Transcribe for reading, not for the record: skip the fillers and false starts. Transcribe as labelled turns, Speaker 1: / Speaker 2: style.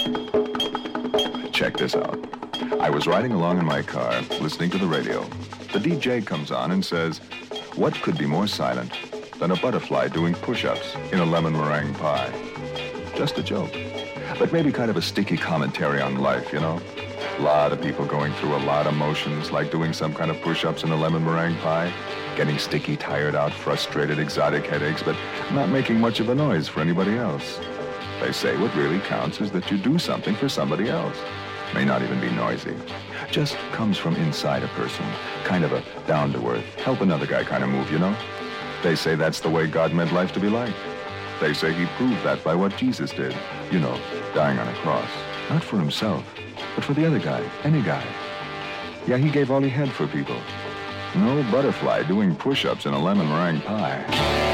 Speaker 1: Check this out. I was riding along in my car, listening to the radio. The DJ comes on and says, what could be more silent than a butterfly doing push-ups in a lemon meringue pie? Just a joke. But maybe kind of a sticky commentary on life, you know? A lot of people going through a lot of motions, like doing some kind of push-ups in a lemon meringue pie, getting sticky, tired out, frustrated, exotic headaches, but not making much of a noise for anybody else. They say what really counts is that you do something for somebody else. May not even be noisy. Just comes from inside a person. Kind of a down-to-earth, help another guy kind of move, you know? They say that's the way God meant life to be like. They say he proved that by what Jesus did. You know, dying on a cross. Not for himself, but for the other guy, any guy. Yeah, he gave all he had for people. No butterfly doing push-ups in a lemon meringue pie.